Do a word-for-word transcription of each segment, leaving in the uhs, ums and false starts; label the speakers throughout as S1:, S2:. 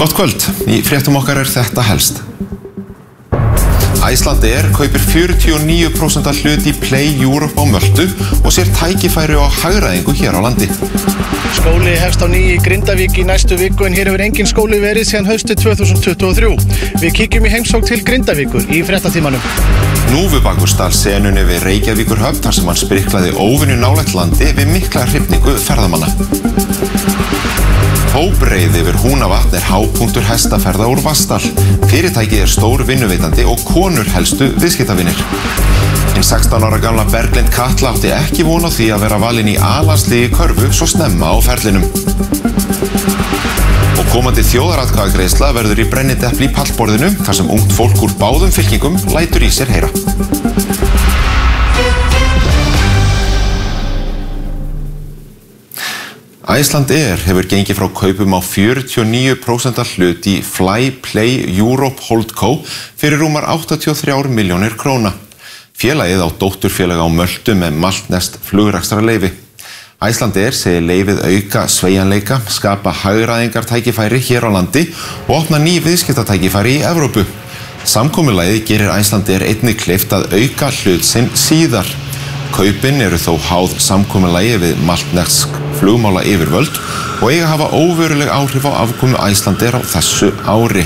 S1: Gott kvöld, í fréttum okkar er þetta helst. Icelandair kaupir fjörutíu og níu prósent hlut í Play Europe á Möltu og sér tækifæri á hagræðingu hér á landi.
S2: Skóli hefst á ný í Grindavík í næstu viku en hér hefur engin skóli verið síðan haustið tvö þúsund tuttugu og þrjú. Við kíkjum í heimsókn til Grindavíkur í fréttatímanum.
S1: Hnúfubakur stal senunni við Reykjavíkurhöfn þar sem hann spriklaði óvenju nálægt landi við mikla hrifningu ferðamanna. Hópreið yfir Húnavatn er hápunktur hestaferða úr Vatnsdal. Fyrirtækið er stór vinnuveitandi og konur helstu viðskiptavinir. Hinn sextán ára gamla Berglind Katla átti ekki von á því að vera valin í A-landsliði í körfu svo snemma á ferlinum. Og komandi þjóðaratkvæðagreiðsla verður í brennidepli í pallborðinu þar sem ungt fólk úr báðum fylkingum lætur í sér heyra. Icelandair hefur gengið frá kaupum á fjörutíu og níu prósent hlut í Fly Play Europe Holdco fyrir rúmar áttatíu og þrjár milljónir króna. Félagið á dótturfélag á Möltu með maltneskt flugrekstrarleyfi. Icelandair segir leyfið auka sveigjanleika, skapa hagræðingartækifæri hér á landi og opna ný viðskiptatækifæri í Evrópu. Samkomulagið gerir Icelandair einnig kleift að auka hlut sinn síðar. Kaupin eru þó háð samkomulagi við maltnesk flugmála yfirvöld og eiga að hafa óveruleg áhrif á afkomu Icelandair á þessu ári.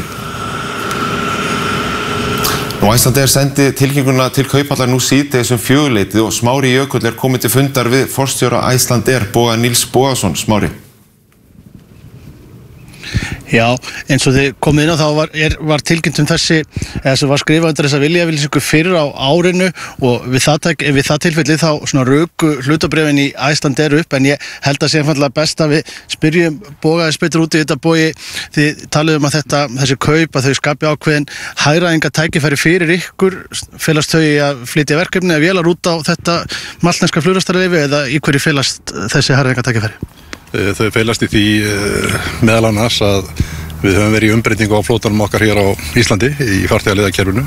S1: Nú Icelandair sendi tilkynninguna til kauphallar nú síðdegis um fjögurleytið og Smári Jökull er komið til fundar við forstjóra Icelandair, Boga Níls Bogason. Smári.
S2: Já, eins og þið komið inn á þá var, er, var tilkynnt um þessi, eða sem var skrifað undir þessa viljayfirlýsingu fyrir á árinu og við það, við það tilfelli þá svona röku hlutabréfin í Icelandair upp en ég held að sé einfaldlega best að við spyrjum Bogaðis betur út í þetta Bogi. Þið talið um að þetta, þessi kaup að þau skapi ákveðin hagræðingartækifæri fyrir ykkur, felast þau í að flytja verkefni að vélar út á þetta maltneska flugrekstrarleyfi eða í hverju felast þessi hagræðingartækifæri?
S3: Þau felast í því meðal annars að við höfum verið í umbreytingu á flótanum okkar hér á Íslandi í farþegaleiðakerfinu.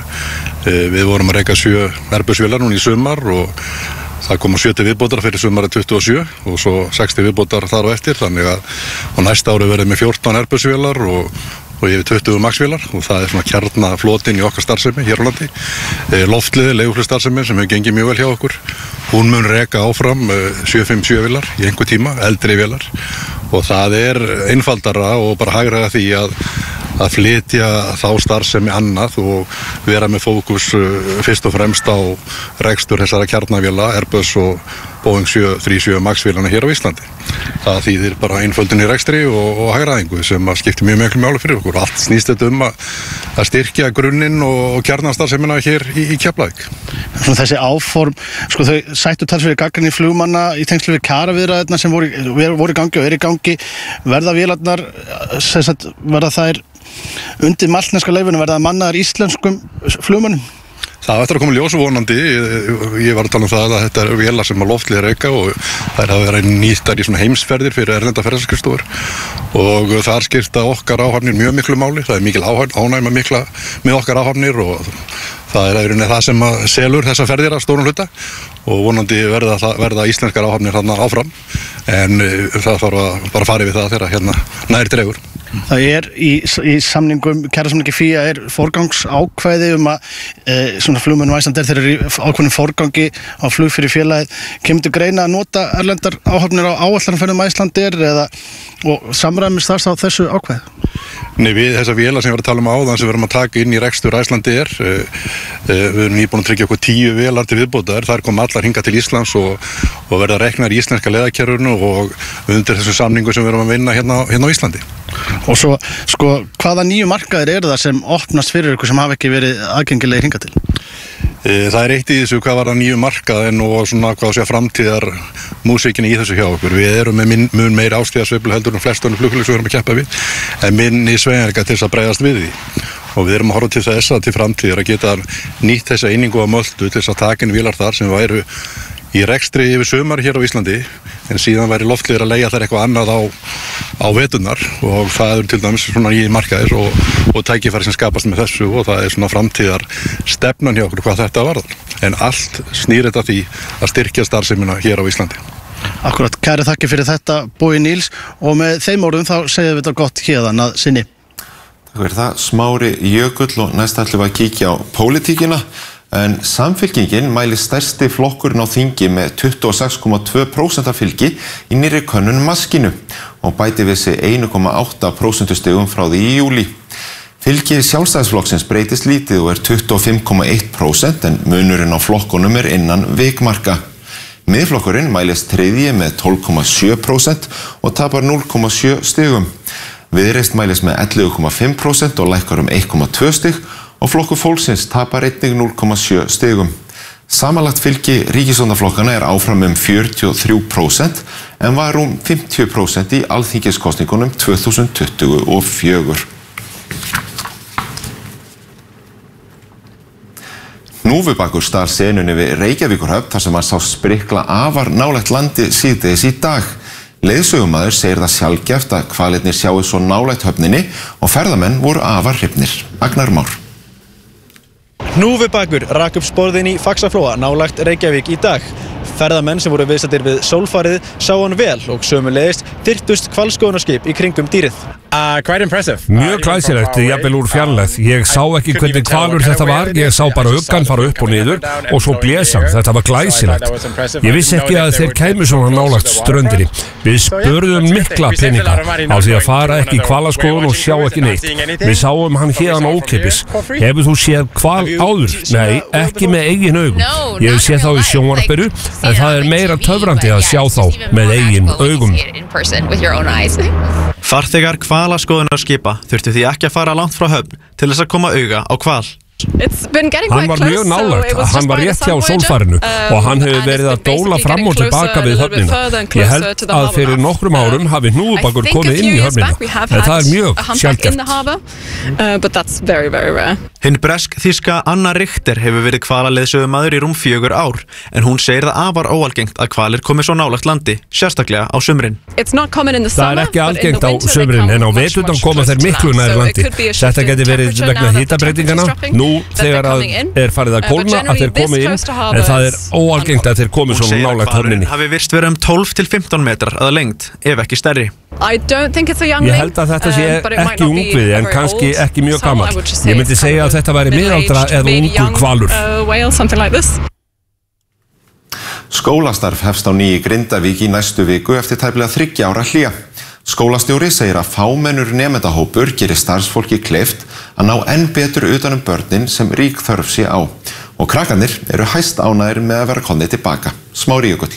S3: Við vorum að reka sjö Airbus-vélar núna í sumar og það koma sjö til viðbótar fyrir sumarið tuttugu og sjö og svo sex til viðbótar þar á eftir, þannig að á næsta ári verðum við fjórtán Airbus-vélar og og yfir tuttugu Max-vélar og það er svona kjarnaflotinn í okkar starfsemi hér á landi. Loftliði, leiguflugstarfsemi sem hefur gengið mjög vel hjá okkur. Hún mun reka áfram sjö fimm sjö vélar í einhver tíma, eldri vélar og það er einfaldara og bara hagræða því að að flytja þá starfsemi annað og vera með fókus fyrst og fremst á rekstur þessara kjarnavéla, Airbus og Boeing sjö þrjátíu og sjö Max-vélana hér á Íslandi. Það þýðir bara einföldun í rekstri og, og hagræðingu sem að skiptir mjög miklu máli fyrir okkur. Allt snýst þetta um að, að styrkja grunninn og, og kjarnastarfsemina hér í, í Keflavík.
S2: Svona þessi áform, sko þau sættu talsverði gagnrýni flugmanna í tengslu við kjaraviðræðurnar sem voru, voru í gangi og er í gangi. Verða vélarnar, sem sagt, verða þær undir maltneska leyfinu, verða mannaðar íslenskum flugmönnum?
S3: Það eftir að koma ljós vonandi. Ég, ég var að tala um það að þetta er vélar sem að loftliði reka og þær hafa verið nýttar í svona heimsferðir fyrir erlenda ferðaskrifstofur og þar skipta okkar áhafnir mjög miklu máli. Það er mikil ánægja mikla með okkar áhafnir og það er einnig það sem að selur þessa ferðir að stórum hluta og vonandi verða, verða íslenskar áhafnir þarna áfram en það þarf að bara fara við það þegar hérna nær dregur.
S2: Það er í, í samningum, kjarasamningi F I A er forgangsákvæði um að e, svona flugmönnum Icelandair þeir eru í ákveðnum forgangi á flug fyrir félagið. Kemur til greina að nota erlendar áhafnir á áætlunarferðum Icelandair eða og samræmist það á þessu ákvæði?
S3: Nei, við þessa vélar sem við erum að tala um áðan sem við erum að taka inn í rekstur Icelandair e, e, við erum nýbúin að tryggja okkur tíu vélar til viðbótar, þær kom allar hingað til Íslands og, og verða reknar í íslenska leiðakerfinu og undir þessu samningu sem við erum að vinna hérna, hérna á Íslandi.
S2: Og svo, sko, hvaða nýju markaðir eru það sem opnast fyrir ykkur sem hafa ekki verið aðgengilegir hingað til?
S3: Það er eitt í þessu hvað var það nýju markaðin og svona hvað sé framtíðar músíkinni í þessu hjá okkur. Við erum með min, mun meiri ástíðarsveiflu heldur en flestunum flugfélög sem við erum að keppa við en minni sveigjanleika til þess að bregðast við því. Og við erum að horfa til þess að til framtíðar að geta nýtt þessa einingu á Möltu til þess að taka inn vélar þar sem væru í rekstri yfir sumar hér á Íslandi en síðan væri loftliðir að leigja þær eitthvað annað á, á veturnar og það eru til dæmis svona nýjir markaðir og, og tækifæri sem skapast með þessu og það er svona framtíðar stefnan hjá okkur hvað þetta varðar. En allt snýr þetta því að styrkja starfsemina hér á Íslandi.
S2: Akkurat, kæri þakki fyrir þetta Bogi Níls og með þeim orðum þá segjum við þetta gott héðan að sinni.
S1: Það verður það Smári Jökull og næst ætlum við að kíkja á pólitíkina. En Samfylkingin mælir stærsti flokkurinn á þingi með tuttugu og sex komma tvö prósent fylgi í nýrri könnun Maskínu og bæti við sig einn komma átta prósentustigum frá því í júlí. Fylgi Sjálfstæðisflokksins breytist lítið og er tuttugu og fimm komma eitt prósent en munurinn á flokkunum er innan vikmarka. Miðflokkurinn mælist þriðji með tólf komma sjö prósent og tapar núll komma sjö stigum. Viðreisn mælist með ellefu komma fimm prósent og lækkar um eitt komma tvö stig og flokkur fólksins tapar einnig núll komma sjö stigum. Samanlagt fylgi ríkisstjórnarflokkana er áfram um fjörutíu og þrjú prósent en var um fimmtíu prósent í alþingiskosningunum tvö þúsund tuttugu og fjögur. Hnúfubakur stal senunni við Reykjavíkurhöfn þar sem hann sá sprikla afar nálægt landi síðdegis í dag. Leiðsögumaður segir það sjaldgæft að hvalirnir sjáu svo nálægt höfninni og ferðamenn voru afar hrifnir. Agnar Már.
S4: Hnúfubakur rak upp sporðin í Faxaflóa nálægt Reykjavík í dag. Ferðamenn sem voru viðstaddir við sólfarið sá hann vel og sömuleiðis þyrptust hvalskoðunarskip í kringum dýrið.
S5: Uh, quite impressive. Mjög glæsilegt, jafnvel úr fjarlægð. Ég sá ekki hvernig hvalur þetta var, ég sá bara uggan fara upp og niður og svo blés hann. Þetta var glæsilegt. Ég vissi ekki að þeir kæmu svona nálagt ströndinni. Við spurðum mikla peninga á því að fara ekki í hvalaskoðun og sjá ekki neitt. Við sáum hann héðan ókeypis. Hefur þú séð hval áður? Nei, ekki með eigin augum. Ég hef séð þá í sjónvarpinu, en það er meira töfrandi að sjá þá með eigin augum.
S4: Farþegar hvalaskoðunarskipa þurftu því ekki að fara langt frá höfn til þess að koma auga á hval.
S5: Hann var mjög nálægt, hann var rétt hjá sólfarinu og hann hefur verið að dóla fram og tilbaka við höfnina. Ég held að fyrir nokkrum árum hafi hnúfubakur komið inn í höfnina, en það er mjög sjaldgæft.
S4: Hinn bresk-þýska Anna Richter hefur verið hvalaleiðsögumaður í rúm fjögur ár, en hún segir það afar óalgengt að hvalir komi svo nálægt landi, sérstaklega á sumrin.
S5: Það er ekki algengt á sumrin, en á veturnar koma þeir miklu nær landi. Þetta geti verið vegna hitabreytingana. Nú þegar að er farið að kólna að þeir komi inn, en það er óalgengt að þeir komi svo nálægt höfninni.
S4: Hafi virst verið um tólf til fimmtán metrar að lengd, ef ekki stærri.
S5: Ég held að þetta sé ekki ungviði en kannski ekki mjög gamall. Ég myndi segja að þetta væri miðaldra eða ungur hvalur.
S1: Skólastarf hefst á ný í Grindavík í næstu viku eftir tæplega þriggja ára hlé. Skólastjóri segir að fámennur nemendahópur gerir starfsfólki kleift að ná enn betur utan um börnin sem rík þörf sé á. Og krakkarnir eru hæst ánægðir með að vera komnir tilbaka. Smári Jökull.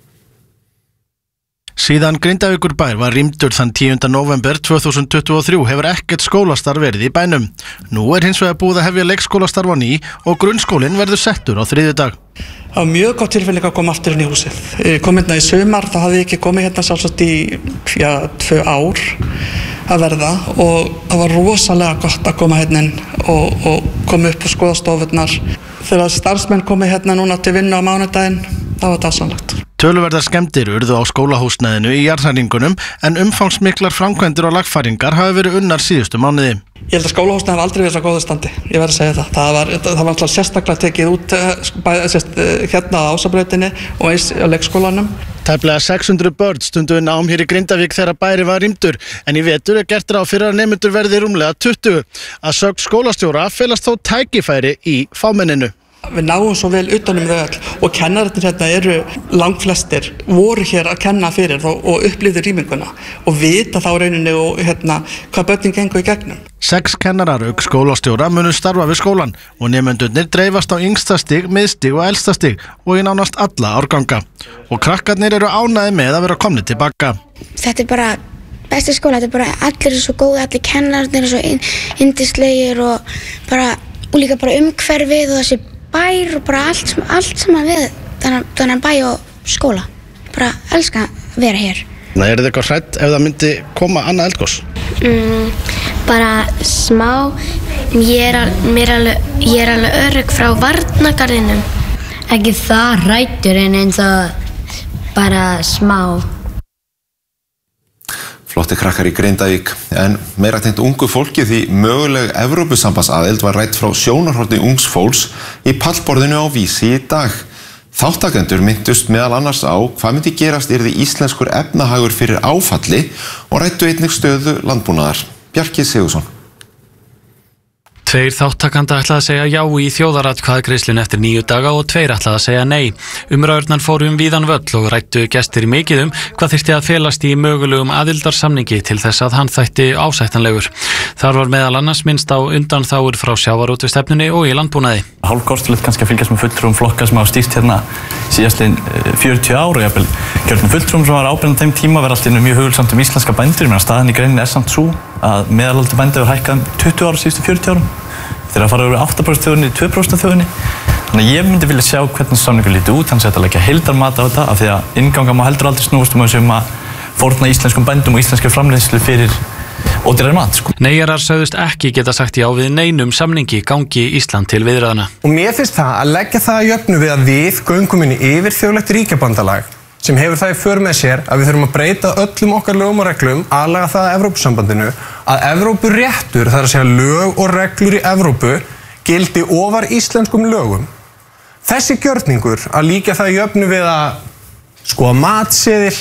S2: Síðan Grindavíkurbær var rýmdur þann tíunda nóvember tvö þúsund tuttugu og þrjú hefur ekkert skólastarf verið í bænum. Nú er hins vegar búið að hefja leikskólastarf á ný og grunnskólinn verður settur á þriðjudag.
S6: Það var mjög gott tilfelling að koma aftur inn í húsið. Kom hérna í sumar, þá hafði ég ekki komið hérna sjálfsagt í já, tvö ár að verða og það var rosalega gott að koma hérna inn og, og koma upp á skoðastofurnar. Þegar starfsmenn komið hérna núna til vinnu á mánudaginn, það var dásamlegt.
S2: Töluverðar skemmdir urðu á skólahúsnæðinu í jarðhræringunum en umfangsmiklar framkvæmdir og lagfæringar hafi verið unnar síðustu mánuði.
S6: Ég held að skólahúsnæði hafi aldrei verið svo góðu standi, ég verð að segja það. Það var, það var alltaf sérstaklega tekið út bæ, sérst, hérna á Ásabrautinni og eins á leikskólanum.
S2: Tæplega sex hundruð börn stundu nám hér í Grindavík þegar bæri var rýmdur en í vetur er gert ráð fyrir að nemendur verði rúmlega tuttugu. Að sögn skólastjóra felast þó tækifæri í fámenninu.
S6: Við náum svo vel utanum þau öll og kennararnir hérna eru langflestir voru hér að kenna fyrir og, og upplifðu rýminguna og vita þá rauninni og hérna hvað börnin gengur í gegnum.
S2: Sex kennarar auk skólastjóra munu starfa við skólan og nemendurnir dreifast á yngsta stig, miðstig og elsta stig og í nánast alla árganga. Og krakkarnir eru ánægðir með að vera komnir tilbaka.
S7: Þetta er bara besti skóla, þetta er bara allir er svo góði, allir kennararnir er svo yndislegir og bara og líka bara umhverfið og þessi bær og bara allt, allt saman við þannig bæ og skóla. Bara elska að vera hér.
S2: Ná, er þið eitthvað hrædd ef það myndi koma annað eldgos?
S8: Mm, bara smá. Ég er, al, mér alveg, ég er alveg örugg frá varnargarðinum. Ekki það hræddur en eins og bara smá.
S1: Flotti krakkar í Grindavík, en meira tengt ungu fólki því möguleg Evrópusambandsaðild var rædd frá sjónarhorni ungs fólks í pallborðinu á Vísi í dag. Þáttakendur minntust meðal annars á hvað myndi gerast yrði íslenskur efnahagur fyrir áfalli og ræddu einnig stöðu landbúnaðar. Bjarki Sigurðsson.
S9: Tveir þáttakanda ætlaði að segja já í þjóðaratkvæðagreiðslunni eftir níu daga og tveir ætlaði að segja nei. Umræðurnar fóru um víðan völl og ræddu gestir mikið um hvað þyrfti að felast í mögulegum aðildarsamningi til þess að hann þætti ásættanlegur. Þar var meðal annars minnst á undanþágur frá sjávarútvegsstefnunni og í landbúnaði.
S10: Hálfkostulegt kannski að fylgjast með fulltrúum flokka sem hafa stýrt hérna síðastliðin fjörutíu ár og jafnvel kjörnum fulltrúum sem var ábyrgðan þeim tíma verið allt í einu mjög hugulsamt um íslenska bændur. Menn staðan í greininni er samt sú að meðalaldur bænda hefur hækkað um tuttugu ára síðustu fjörutíu árum. Þeir að fara úr átta prósent þjóðinni í tvö prósent þjóðinni. Þannig að ég myndi vilja sjá hvernig samningur líti út, hann sé að leggja heildarmat á þetta af því að innganga má heldur aldrei snúast um þessum að fórna íslenskum bændum og íslenskri framleiðslu fyrir ódýrari mat. Sko.
S9: Neyjarar sögðust ekki geta sagt já við neinum samningi gangi Ísland til viðræðna.
S11: Og mér finnst það að leggja það að jöfnu við að við göngum inn í yfirþjóðlegt ríkjabandalag sem hefur það í för með sér að við þurfum að breyta öllum okkar lögum og reglum, aðlaga það að Evrópusambandinu, að Evrópuréttur, það er að segja lög og reglur í Evrópu, gildi ofar íslenskum lögum. Þessi gjörningur að líka það í jöfnu við að skoða matseðil,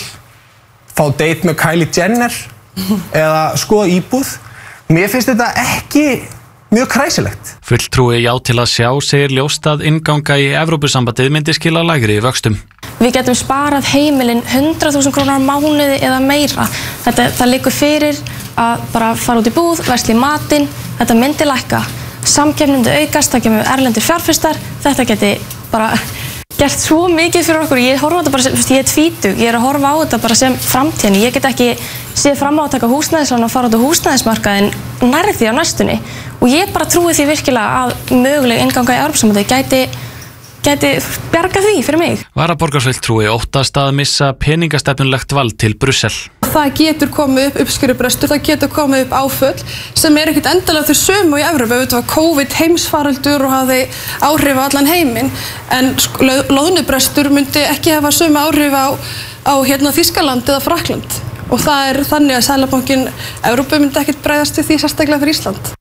S11: fá date með Kylie Jenner eða skoða íbúð, mér finnst þetta ekki mjög kræsilegt.
S9: Fulltrúi já til að sjá segir ljóst að innganga í Evrópusambandið myndi skila lægri vöxtum.
S12: Við getum sparað heimilin hundrað þúsund krónur á mánuði eða meira. Þetta, það liggur fyrir að bara fara út í búð, versla í matinn, þetta myndi lækka. Samkeppni myndi aukast, það kemur erlendir fjárfestar, þetta geti bara gert svo mikið fyrir okkur. Ég horfa á þetta bara sem, ég er tvítug, ég er að horfa á þetta bara sem framtíðin. Ég get ekki séð fram á að taka húsnæðislán og fara út á húsnæðismarkaðinn nærri því á næstunni. Og ég bara trúi því virkilega að möguleg innganga í Evrópusambandið gæti gæti bjarga því fyrir mig.
S9: Varaborgarfulltrúi óttast að missa peningastefnulegt vald til Brussel.
S13: Það getur komið upp uppskurubrestur, það getur komið upp áföll sem er ekkert endilega þau sömu í Evrópu. Þetta var COVID heimsfaraldur og hafði áhrif á allan heiminn, en loðnubrestur myndi ekki hafa sömu áhrif á, á hérna, Þýskaland eða Frakkland. Og það er þannig að Seðlabankinn Evrópu myndi ekkert bregðast við því sérstaklega fyrir Ísland.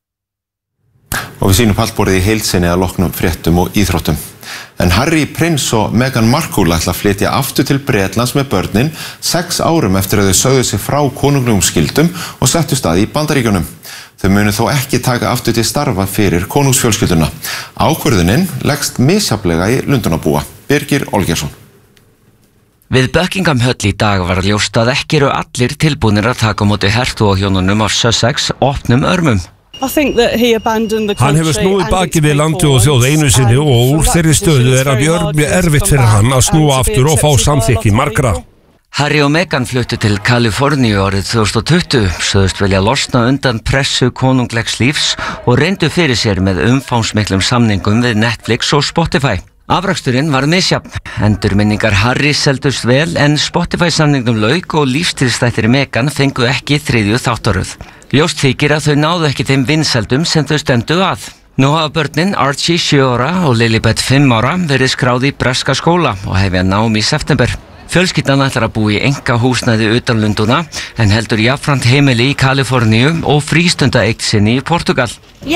S1: Og við sýnum pallborðið í heild sinni að loknum fréttum og íþróttum. En Harry, Prins og Meghan Markle ætla að flytja aftur til Bretlands með börnin sex árum eftir að þau sögðu sig frá konunglegum skildum og settu stað í Bandaríkjunum. Þau munu þó ekki taka aftur til starfa fyrir konungsfjölskylduna. Ákvörðunin leggst misjafnlega í Lundúnabúa. Birgir Olgeirsson.
S14: Við Buckingham Höll í dag var ljóst að ekki eru allir tilbúnir að taka á móti hertugahjónunum af Sussex opnum örmum.
S5: Hann hefur snúið baki við landi og þjóð einu sinni og úr þeirri stöðu er að mjög mjög erfitt fyrir hann að snúa aftur og fá samþykki margra.
S14: Harry og Meghan fluttu til Kaliforníu árið tvö þúsund og tuttugu, sögðust vilja losna undan pressu konunglegs lífs og reyndu fyrir sér með umfangsmiklum samningum við Netflix og Spotify. Afraksturinn var misjafn. Endurminningar Harry seldust vel en Spotify-samningnum lauk og lífstílsþættir Meghan fengu ekki þriðju þáttaröð. Ljóst þykir að þau náðu ekki þeim vinsældum sem þau stendu að. Nú hafa börnin Archie sjö ára og Lilibet fimm ára verið skráð í breska skóla og hefja nám í september. Fjölskyldan ætlar að búa í einkahúsnæði utan Lundúna en heldur jafnframt heimili í Kaliforníu og frístundaeign sinni í Portugal.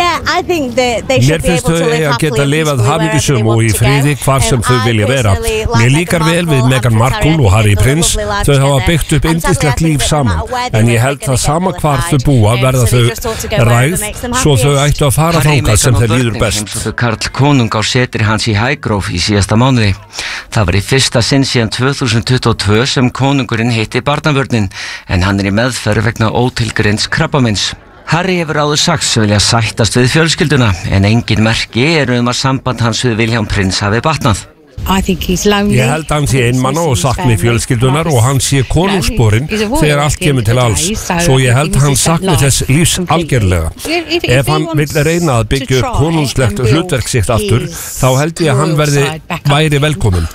S5: Mér finnst þau eiga að geta lifað hamingjusöm og í friði hvar sem þau vilja vera. Mér líkar vel við Meghan Markle og Harry Prins. Þau hafa byggt upp yndislegt líf saman, en ég held það sama hvar þau búa verða þau ræð, svo þau ættu að fara þangað sem þeir líður best.
S14: Heimsóttu Karl konung á setri hans í Highgrove í síðasta mánuði. Það var í fyrsta sinn síðan tvö þúsund tuttugu og tvö sem konungurinn hitti barnavörnin, en hann er í meðferð vegna ótilgreinds krabbameins. Harry hefur áður sagst vilja sættast við fjölskylduna, en engin merki eru um að samband hans við William Prins hafi batnað.
S5: Ég held hann sé einmanna og sakni fjölskyldunar og hann sé konungsborinn þegar allt kemur til alls, svo ég held hann sakni þess lífs algerlega. Ef hann vill reyna að byggja upp konungslegt hlutverk sitt aftur, þá held ég að hann verði væri velkominn.